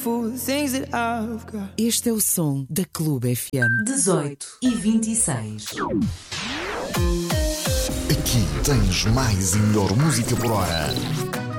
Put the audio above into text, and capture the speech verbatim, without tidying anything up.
Este é o som da Clube F M. dezoito e vinte e seis. Aqui tens mais e melhor música por hora.